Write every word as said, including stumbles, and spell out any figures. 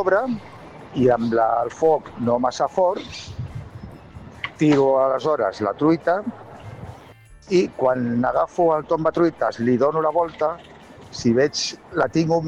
sobre i amb la, el foc no massa fort tiro aleshores la truita i quan agafo el tombatruites li dono la volta, si veig la tinc humida